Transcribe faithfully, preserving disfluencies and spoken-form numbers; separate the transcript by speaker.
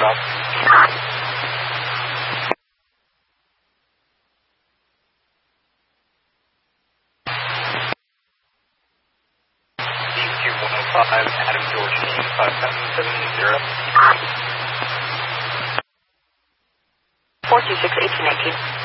Speaker 1: drop. D Q one oh five, Adam George King, five seven seven zero.
Speaker 2: four two six, eighteen eighteen.